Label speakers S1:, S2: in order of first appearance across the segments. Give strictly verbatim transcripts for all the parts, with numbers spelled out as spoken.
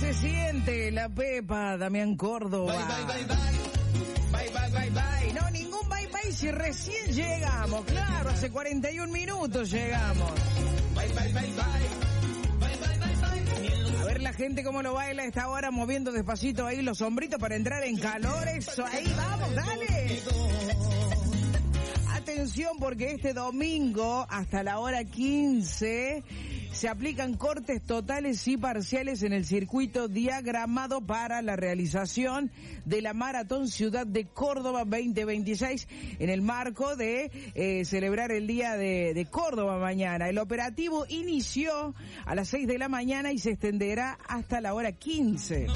S1: se siente la Pepa, Damián Córdoba.
S2: Bye, bye, bye, bye. Bye, bye, bye, bye.
S1: No, ningún bye bye si recién llegamos. Claro, hace cuarenta y un minutos llegamos.
S2: Bye, bye, bye, bye. Bye, bye, bye, bye.
S1: A ver la gente cómo lo baila a esta hora, moviendo despacito ahí los hombritos para entrar en calor. Eso, ahí vamos, dale. Atención, porque este domingo hasta la hora quince se aplican cortes totales y parciales en el circuito diagramado para la realización de la Maratón Ciudad de Córdoba veinte veintiséis en el marco de eh, celebrar el Día de, de Córdoba mañana. El operativo inició a las seis de la mañana y se extenderá hasta la hora quince.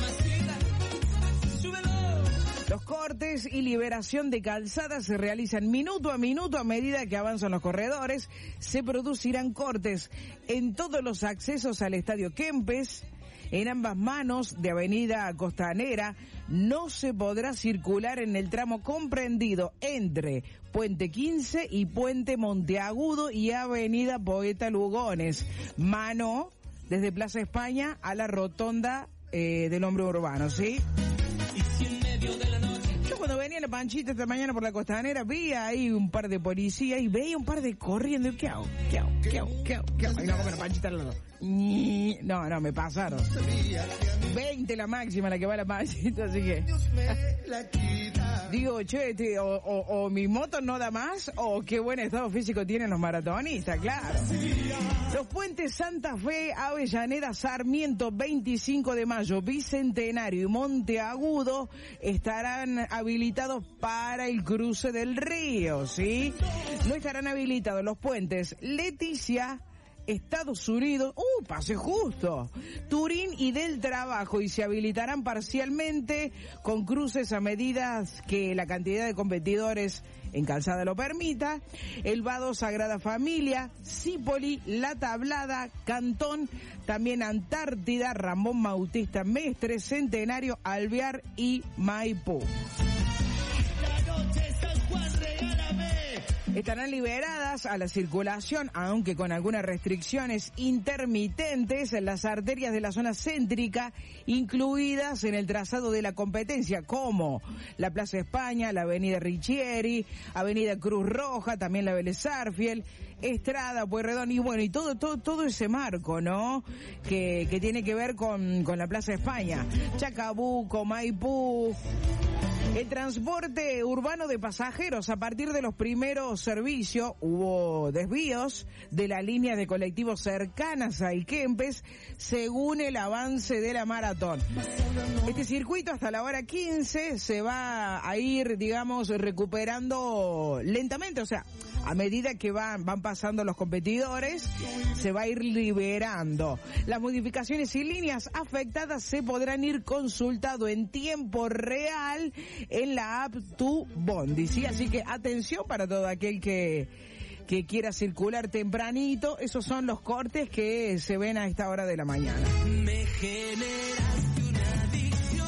S1: Los cortes y liberación de calzada se realizan minuto a minuto a medida que avanzan los corredores. Se producirán cortes en todos los accesos al Estadio Kempes. En ambas manos de Avenida Costanera no se podrá circular en el tramo comprendido entre Puente quince y Puente Monteagudo y Avenida Poeta Lugones. Mano desde Plaza España a la rotonda eh, del Hombre Urbano, ¿sí? Yo cuando venía a la Panchita esta mañana por la Costanera vi ahí un par de policías y veía un par de corriendo. ¿Qué hago? ¿Qué hago? ¿Qué hago? ¿Qué hago? ¿Qué hago? Ahí no, con la Panchita al lado. No, no, me pasaron. veinte la máxima la que va a la Panchita, así que... Digo, che, te, o, o, o mi moto no da más, o qué buen estado físico tienen los maratonistas, claro. Los puentes Santa Fe, Avellaneda, Sarmiento, veinticinco de mayo, Bicentenario y Monteagudo estarán habilitados para el cruce del río, ¿sí? No estarán habilitados los puentes Leticia, Estados Unidos, uh, pase justo, Turín y del Trabajo, y se habilitarán parcialmente con cruces a medida que la cantidad de competidores en calzada lo permita. El Vado, Sagrada Familia, Cipoli, La Tablada, Cantón, también Antártida, Ramón Bautista Mestre, Centenario, Alvear y Maipú. Estarán liberadas a la circulación, aunque con algunas restricciones intermitentes, en las arterias de la zona céntrica, incluidas en el trazado de la competencia, como la Plaza España, la Avenida Riccieri, Avenida Cruz Roja, también la Vélez Sarsfield, Estrada, Pueyrredón, y bueno, y todo, todo, todo ese marco, ¿no? Que, que tiene que ver con, con la Plaza España. Chacabuco, Maipú. El transporte urbano de pasajeros, a partir de los primeros servicios, hubo desvíos de la línea de colectivos cercanas al Kempes, según el avance de la maratón. Este circuito hasta la hora quince se va a ir, digamos, recuperando lentamente, o sea, a medida que van, van pasando los competidores, se va a ir liberando. Las modificaciones y líneas afectadas se podrán ir consultando en tiempo real en la app Tu Bondi, ¿sí? Así que atención para todo aquel que, que quiera circular tempranito. Esos son los cortes que se ven a esta hora de la mañana.
S2: Me generaste una adicción,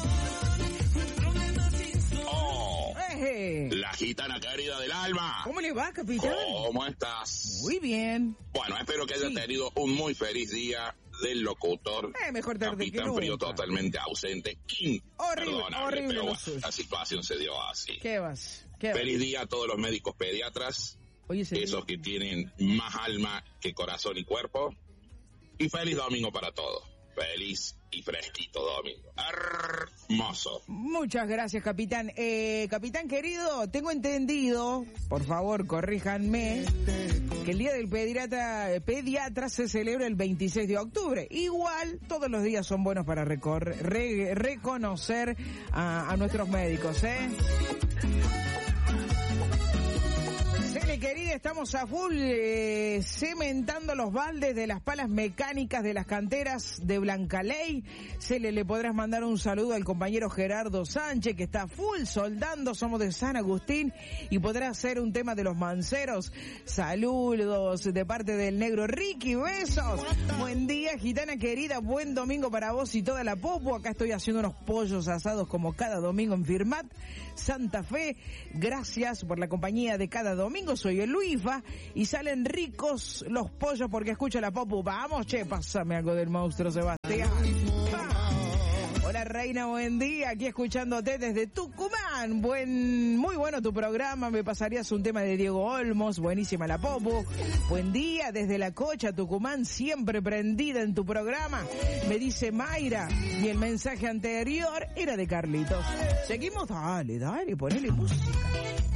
S2: un problema sin solución.
S3: Oh,
S1: ¡Eje!
S3: la gitana querida del alma.
S1: ¿Cómo le va, capitán?
S3: ¿Cómo estás?
S1: Muy bien.
S3: Bueno, espero que haya
S1: Sí.
S3: tenido un muy feliz día del locutor.
S1: Eh, mejor tarde que
S3: Capitán Frío
S1: nunca.
S3: totalmente ausente.
S1: Horrible,
S3: Imperdonable,
S1: horrible
S3: pero
S1: lo
S3: bueno,
S1: suyo.
S3: la situación se dio así.
S1: ¿Qué vas? ¿Qué vas?
S3: Feliz día a todos los médicos pediatras,
S1: Oye, ¿se
S3: esos que tienen más alma que corazón y cuerpo. Y feliz domingo para todos. Feliz y fresquito domingo. Hermoso.
S1: Muchas gracias, capitán. Eh, capitán querido, tengo entendido, por favor, corríjanme, que el Día del Pediatra, pediatra se celebra el veintiséis de octubre. Igual, todos los días son buenos para recorrer, re, reconocer a, a nuestros médicos, ¿eh? Cele, querida, estamos a full eh, cementando los baldes de las palas mecánicas de las canteras de Blancaley. Cele, le podrás mandar un saludo al compañero Gerardo Sánchez, que está full soldando. Somos de San Agustín y podrá hacer un tema de los manceros. Saludos de parte del negro Ricky, besos. Buen día, gitana querida, buen domingo para vos y toda la popo. Acá estoy haciendo unos pollos asados como cada domingo en Firmat, Santa Fe. Gracias por la compañía de cada domingo. Soy el Luisfa y salen ricos los pollos porque escucho la popu. Vamos, che, pásame algo del monstruo Sebastián. Hola Reina, buen día, aquí escuchándote desde Tucumán. Buen, muy bueno tu programa, me pasarías un tema de Diego Olmos, buenísima la Popo. Buen día desde La Cocha, Tucumán, siempre prendida en tu programa. Me dice Mayra, y el mensaje anterior era de Carlitos. Seguimos, dale, dale, ponele música.